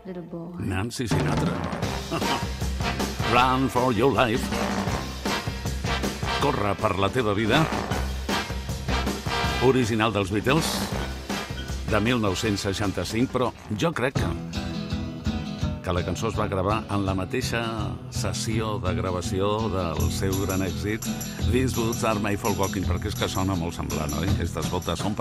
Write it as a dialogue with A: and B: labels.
A: little boy.
B: Nancy Sinatra. Run for your life. Corre per la teva vida. Original dels Beatles, de 1965, però jo crec que la cançó es va gravar en la mateixa sessió de gravació del seu gran èxit These Boots Are Made for Walking, perquè és que sona molt semblant, oi? Aquestes botes són